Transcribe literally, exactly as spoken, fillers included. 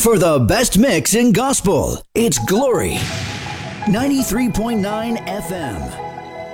For the best mix in gospel, it's Glory ninety-three point nine F M.